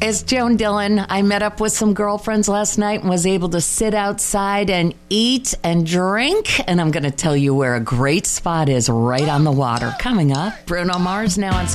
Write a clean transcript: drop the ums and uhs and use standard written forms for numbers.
It's Joan Dillon. I met up with some girlfriends last night and was able to sit outside and eat and drink. And I'm going to tell you where a great spot is right on the water. Coming up, Bruno Mars now on